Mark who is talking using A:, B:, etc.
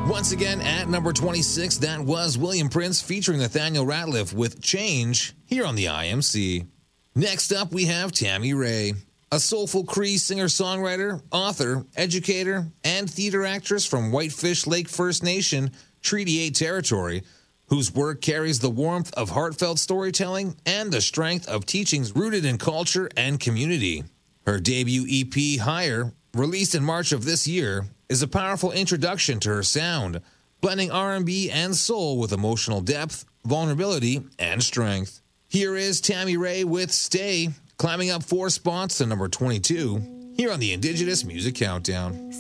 A: Once again, at number 26, that was William Prince featuring Nathaniel Rateliff with Change here on the IMC. Next up, we have Tammy Rae, a soulful Cree singer-songwriter, author, educator, and theater actress from Whitefish Lake First Nation, Treaty 8 territory, whose work carries the warmth of heartfelt storytelling and the strength of teachings rooted in culture and community. Her debut EP, Higher, released in March of this year, is a powerful introduction to her sound, blending R&B and soul with emotional depth, vulnerability, and strength. Here is Tammy Rae with Stay, climbing up 4 spots to number 22, here on the Indigenous Music Countdown.